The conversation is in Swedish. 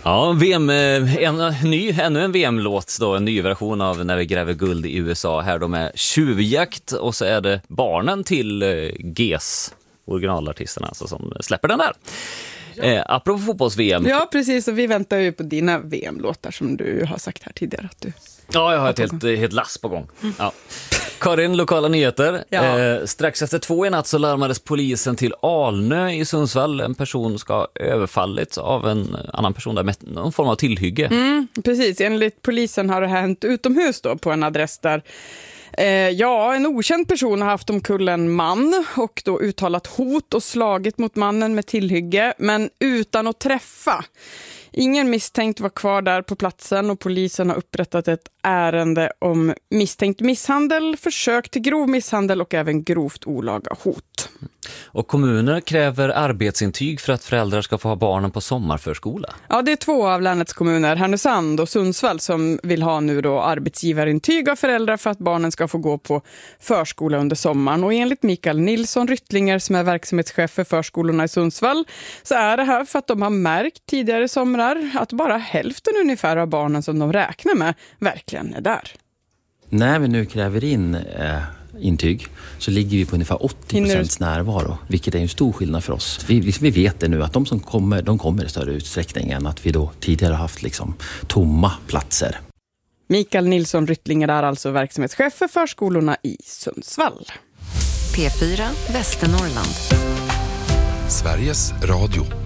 Ja, ännu en VM-låt då, en ny version av När vi gräver guld i USA. Här då med Tjuvjakt, och så är det barnen till GES, originalartisterna, alltså, som släpper den där. Apropå fotbolls-VM. Ja, precis, och vi väntar ju på dina VM-låtar som du har sagt här tidigare att du... Ja, jag har ett helt lass på gång. Ja. Karin, lokala nyheter. Ja. Strax efter 2 i natt så larmades polisen till Alnö i Sundsvall. En person ska ha överfallits av en annan person där med någon form av tillhygge. Precis, enligt polisen har det hänt utomhus då på en adress där en okänd person har haft omkull en man och då uttalat hot och slagit mot mannen med tillhygge, men utan att träffa. Ingen misstänkt var kvar där på platsen och polisen har upprättat ett ärende om misstänkt misshandel, försök till grov misshandel och även grovt olaga hot. Och kommuner kräver arbetsintyg för att föräldrar ska få ha barnen på sommarförskola. Ja, det är 2 av länets kommuner, Härnösand och Sundsvall, som vill ha nu då arbetsgivarintyg av föräldrar för att barnen ska få gå på förskola under sommaren. Och enligt Mikael Nilsson Ryttlinger, som är verksamhetschef för förskolorna i Sundsvall, så är det här för att de har märkt tidigare somrar att bara hälften ungefär av barnen som de räknar med verkligen är där. När vi nu kräver in intyg så ligger vi på ungefär 80% närvaro, vilket är en stor skillnad för oss. Vi vet det nu att de som kommer, de kommer i större utsträckning än att vi då tidigare haft tomma platser. Mikael Nilsson Ryttlinger är alltså verksamhetschef för förskolorna i Sundsvall. P4 Västernorrland. Sveriges Radio.